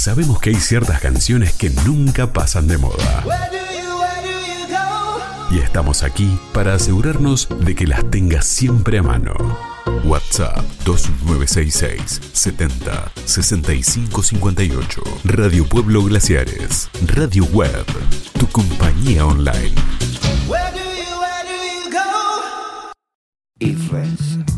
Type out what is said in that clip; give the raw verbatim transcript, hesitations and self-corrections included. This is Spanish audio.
Sabemos que hay ciertas canciones que nunca pasan de moda. Y estamos aquí para asegurarnos de que las tengas siempre a mano. WhatsApp dos nueve seis seis, setenta, sesenta y cinco cincuenta y ocho. Radio Pueblo Glaciares. Radio Web. Tu compañía online. E-Fresh.